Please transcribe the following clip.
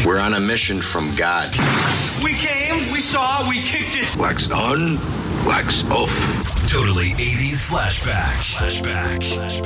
We're on a mission from God. We came, we saw, we kicked it. Wax on, wax off. Totally 80s flashback.